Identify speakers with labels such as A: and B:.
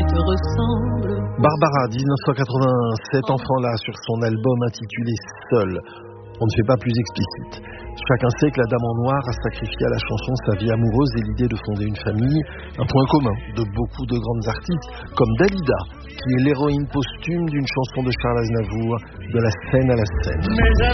A: te ressemble.
B: Barbara, 1987, enfant-là, sur son album intitulé Seul. On ne fait pas plus explicite. Chacun sait que la Dame en Noir a sacrifié à la chanson sa vie amoureuse et l'idée de fonder une famille, un point commun de beaucoup de grandes artistes, comme Dalida, qui est l'héroïne posthume d'une chanson de Charles Aznavour, De la scène à la scène.